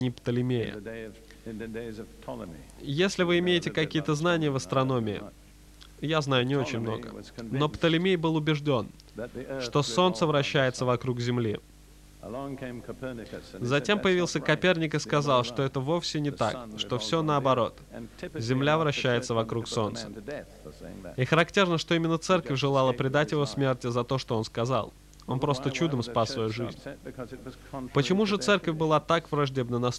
Птолемея. Если вы имеете какие-то знания в астрономии, я знаю не очень много, но Птолемей был убежден, что Солнце вращается вокруг Земли. Затем появился Коперник и сказал, что это вовсе не так, что все наоборот. Земля вращается вокруг Солнца. И характерно, что именно Церковь желала предать его смерти за то, что он сказал. Он просто чудом спас свою жизнь. Почему же Церковь была так враждебна настроена?